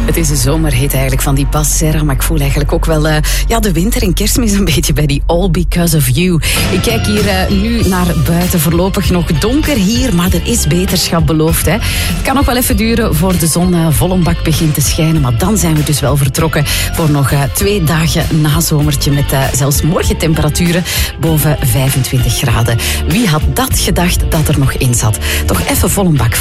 Het is een zomerhit eigenlijk van die Bas Serra, maar ik voel eigenlijk ook wel de winter en kerstmis een beetje bij die All Because of You. Ik kijk hier nu naar buiten, voorlopig nog donker hier, maar er is beterschap beloofd. Hè. Het kan nog wel even duren voor de zon vol een bak begint te schijnen, maar dan zijn we dus wel vertrokken voor nog 2 dagen nazomertje met zelfs morgen temperaturen boven 25 graden. Wie had dat gedacht dat er nog in zat? Toch even vol een bak